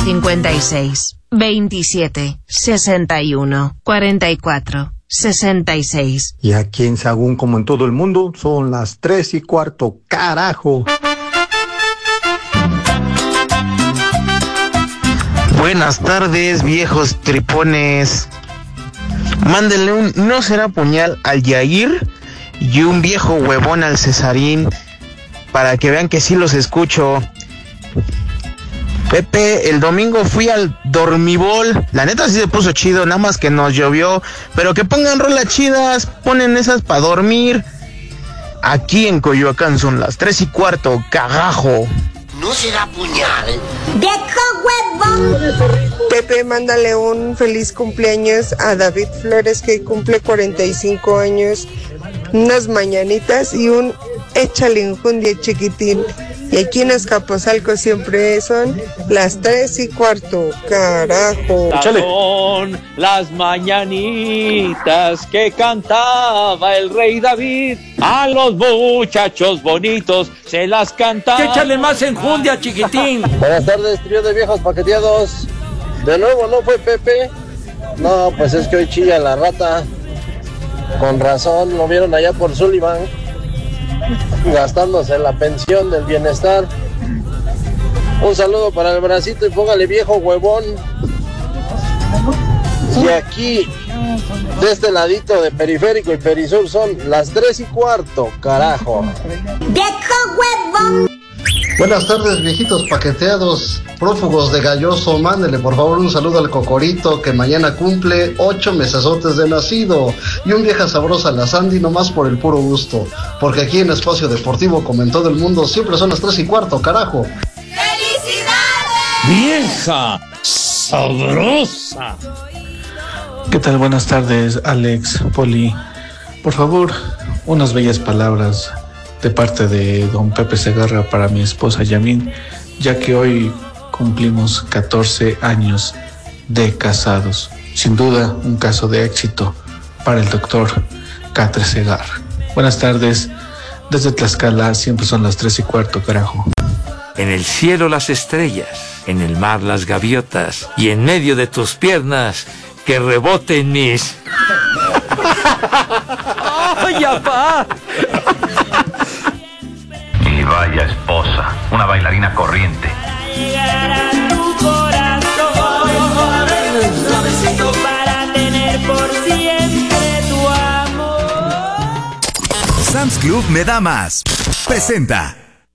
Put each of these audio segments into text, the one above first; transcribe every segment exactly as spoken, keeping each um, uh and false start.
cincuenta y seis, veintisiete, sesenta y uno, cuarenta y cuatro, sesenta y seis. Y aquí en Sahagún, como en todo el mundo, son las tres y cuarto, carajo. Buenas tardes, viejos tripones. Mándenle un no será puñal al Yair y un viejo huevón al Cesarín para que vean que sí los escucho. Pepe, el domingo fui al dormibol. La neta sí se puso chido, nada más que nos llovió. Pero que pongan rolas chidas, ponen esas para dormir. Aquí en Coyoacán son las tres y cuarto, cagajo. No será puñal. ¡Viejo huevón! Pepe, mándale un feliz cumpleaños a David Flores, que cumple cuarenta y cinco años. Unas mañanitas y un échale injundia, chiquitín. Y aquí en Azcapotzalco siempre son las tres y cuarto, carajo. Son las mañanitas que cantaba el rey David. A los muchachos bonitos se las cantaba. ¡Échale más enjundia, chiquitín! Buenas tardes, trío de viejos paqueteados. De nuevo, ¿no fue Pepe? No, pues es que hoy chilla la rata. Con razón, lo vieron allá por Sullivan, gastándose la pensión del bienestar. Un saludo para el bracito y póngale viejo huevón. Y aquí, de este ladito de Periférico y Perisur, son las tres y cuarto, carajo. ¡Viejo huevón! Buenas tardes, viejitos paqueteados, prófugos de Galloso. Mándele por favor un saludo al Cocorito, que mañana cumple ocho mesesotes de nacido, y un vieja sabrosa a la Sandy, nomás por el puro gusto, porque aquí en Espacio Deportivo, como en todo el mundo, siempre son las tres y cuarto, carajo. ¡Felicidades! ¡Vieja sabrosa! ¿Qué tal? Buenas tardes, Alex, Poli. Por favor, unas bellas palabras de parte de don Pepe Segarra para mi esposa Yamin, ya que hoy cumplimos catorce años de casados. Sin duda, un caso de éxito para el doctor Catre Segarra. Buenas tardes, desde Tlaxcala siempre son las tres y cuarto, carajo. En el cielo las estrellas, en el mar las gaviotas, y en medio de tus piernas que reboten mis... ¡Ay, apá! Y vaya esposa, una bailarina corriente. Sam's Club me da más. Presenta.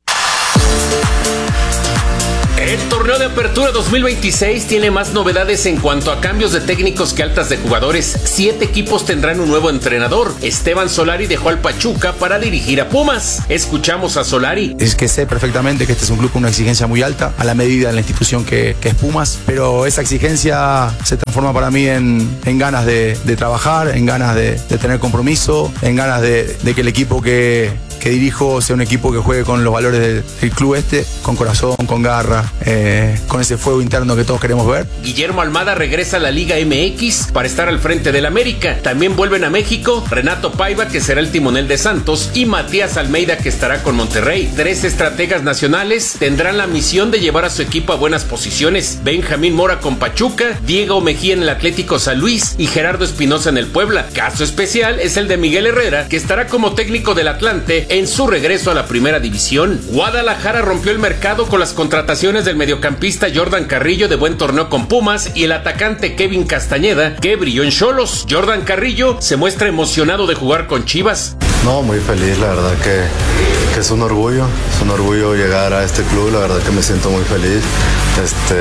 El torneo de apertura dos mil veintiséis tiene más novedades en cuanto a cambios de técnicos que altas de jugadores. Siete equipos tendrán un nuevo entrenador. Esteban Solari dejó al Pachuca para dirigir a Pumas. Escuchamos a Solari. Es que sé perfectamente que este es un club con una exigencia muy alta, a la medida de la institución que, que es Pumas, pero esa exigencia se transforma para mí en, en ganas de, de trabajar, en ganas de, de tener compromiso, en ganas de, de que el equipo que... que dirijo sea un equipo que juegue con los valores del, del club este, con corazón, con garra, eh, con ese fuego interno que todos queremos ver. Guillermo Almada regresa a la Liga M X para estar al frente del América. También vuelven a México Renato Paiva, que será el timonel de Santos, y Matías Almeida, que estará con Monterrey. Tres estrategas nacionales tendrán la misión de llevar a su equipo a buenas posiciones: Benjamín Mora con Pachuca, Diego Mejía en el Atlético San Luis y Gerardo Espinosa en el Puebla. Caso especial es el de Miguel Herrera, que estará como técnico del Atlante en su regreso a la primera división. Guadalajara rompió el mercado con las contrataciones del mediocampista Jordan Carrillo, de buen torneo con Pumas, y el atacante Kevin Castañeda, que brilló en Xolos. Jordan Carrillo se muestra emocionado de jugar con Chivas. No, muy feliz, la verdad que, que es un orgullo, es un orgullo llegar a este club, la verdad que me siento muy feliz. Este,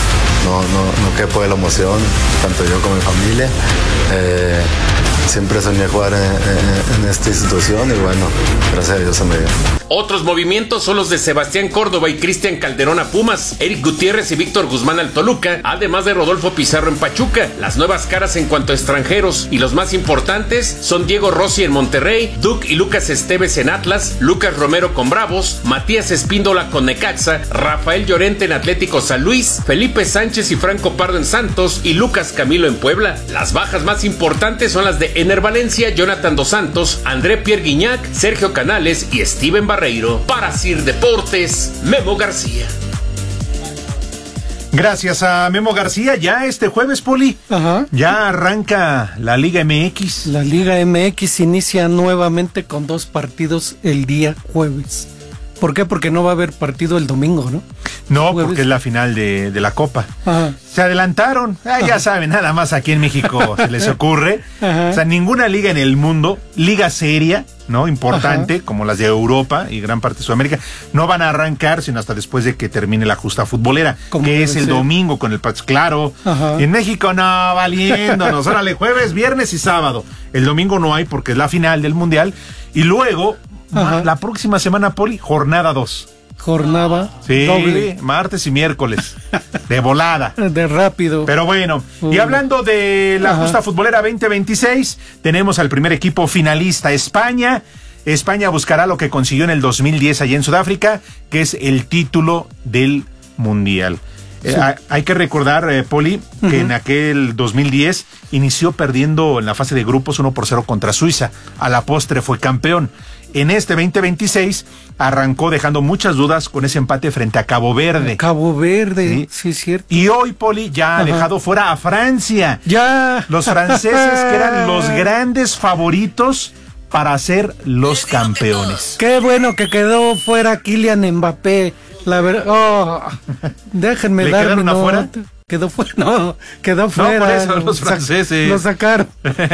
no, no, no quepo de la emoción, tanto yo como mi familia. Eh, Siempre soñé jugar en, en, en esta institución y bueno, gracias a Dios se me dio. Otros movimientos son los de Sebastián Córdoba y Cristian Calderón a Pumas, Eric Gutiérrez y Víctor Guzmán al Toluca, además de Rodolfo Pizarro en Pachuca. Las nuevas caras en cuanto a extranjeros y los más importantes son Diego Rossi en Monterrey, Duke y Lucas Esteves en Atlas, Lucas Romero con Bravos, Matías Espíndola con Necaxa, Rafael Llorente en Atlético San Luis, Felipe Sánchez y Franco Pardo en Santos y Lucas Camilo en Puebla. Las bajas más importantes son las de Ener Valencia, Jonathan Dos Santos, André Pierre Guignac, Sergio Canales y Steven Barreiro. Para Sir Deportes, Memo García. Gracias a Memo García. Ya este jueves, Poli, Ajá. ya arranca la Liga M X. La Liga M X inicia nuevamente con dos partidos el día jueves. ¿Por qué? Porque no va a haber partido el domingo, ¿no? No, Jueves. porque es la final de, de la Copa. Ajá. Se adelantaron. Ah, ya saben, nada más aquí en México se les ocurre. Ajá. O sea, ninguna liga en el mundo, liga seria, ¿no? Importante, Ajá. como las de Europa y gran parte de Sudamérica, no van a arrancar sino hasta después de que termine la justa futbolera, que es el ser? domingo con el partido. Claro. Ajá. En México no, valiéndonos. Órale, jueves, viernes y sábado. El domingo no hay porque es la final del Mundial. Y luego, Ajá. la próxima semana, Poli, jornada dos. Jornada sí, doble. Martes y miércoles. De volada. De rápido. Pero bueno, uh. y hablando de la Ajá. justa futbolera veinte veintiséis, tenemos al primer equipo finalista, España. España buscará lo que consiguió en el dos mil diez allá en Sudáfrica, que es el título del Mundial. Sí. Eh, hay que recordar, eh, Poli, que uh-huh. en aquel dos mil diez inició perdiendo en la fase de grupos uno por cero contra Suiza. A la postre fue campeón. En este veinte veintiséis arrancó dejando muchas dudas con ese empate frente a Cabo Verde. Cabo Verde, sí, sí es cierto. Y hoy, Poli, ya Ajá. ha dejado fuera a Francia. Ya. Los franceses que eran los grandes favoritos para ser los campeones. Qué bueno que quedó fuera Kylian Mbappé. La verdad, oh, déjenme ¿Le dar quedaron mi afuera? nota. Quedó fuera, no, quedó fuera. No, por eso, los franceses. Lo sacaron.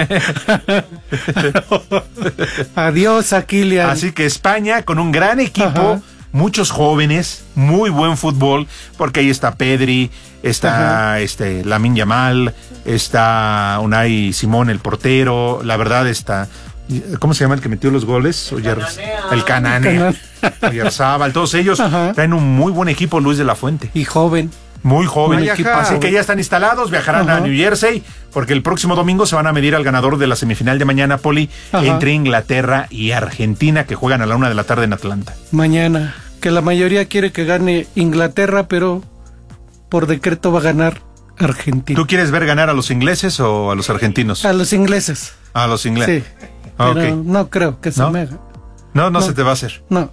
Adiós a Kylian. Así que España con un gran equipo, Ajá. muchos jóvenes, muy buen fútbol, porque ahí está Pedri, está Ajá. este Lamine Yamal, está Unai Simón, el portero, la verdad está... ¿Cómo se llama el que metió los goles? Oyer, el Cananea. Oyarzábal, todos ellos Ajá. traen un muy buen equipo, Luis de la Fuente. Y joven. Muy joven. Equipo, así que ya están instalados, viajarán Ajá. a New Jersey, porque el próximo domingo se van a medir al ganador de la semifinal de mañana, Poli, Ajá. entre Inglaterra y Argentina, que juegan a la una de la tarde en Atlanta. Mañana, que la mayoría quiere que gane Inglaterra, pero por decreto va a ganar Argentina. ¿Tú quieres ver ganar a los ingleses o a los argentinos? A los ingleses. A los ingleses. Sí. Pero okay. no creo que se ¿No? me haga. No, no, no se te va a hacer. No.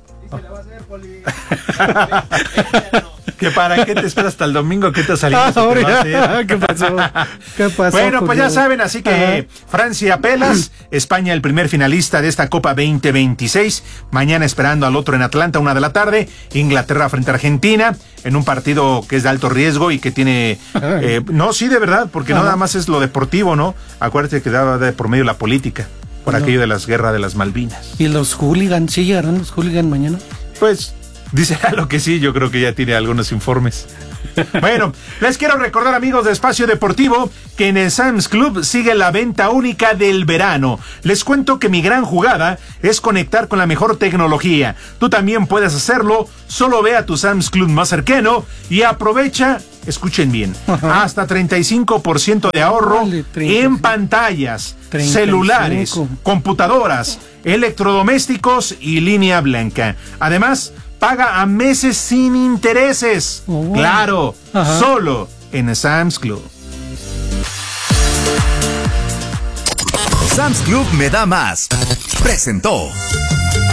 ¿Que para qué te esperas hasta el domingo? ¿Qué te ha salido? Ah, te va a hacer? ¿Qué pasó? ¿Qué pasó? Bueno, pues ya saben, así que Ajá. Francia pelas, España el primer finalista de esta Copa veinte veintiséis, mañana esperando al otro en Atlanta, una de la tarde, Inglaterra frente a Argentina, en un partido que es de alto riesgo y que tiene... Eh, no, sí, de verdad, porque Ajá. no nada más es lo deportivo, ¿no? Acuérdate que daba de por medio la política, por no. aquello de las guerras de las Malvinas. ¿Y los hooligans? ¿Sí llegarán los hooligans mañana? Pues... dice a lo que sí, yo creo que ya tiene algunos informes. Bueno, les quiero recordar, amigos de Espacio Deportivo, que en el Sam's Club sigue la venta única del verano. Les cuento que mi gran jugada es conectar con la mejor tecnología. Tú también puedes hacerlo, solo ve a tu Sam's Club más cercano y aprovecha, escuchen bien, Ajá. hasta treinta y cinco por ciento de ahorro vale, en pantallas, treinta y cinco celulares, computadoras, electrodomésticos y línea blanca. Además, paga a meses sin intereses. Oh. Claro, Ajá. solo en Sam's Club. Sam's Club me da más. Presentó.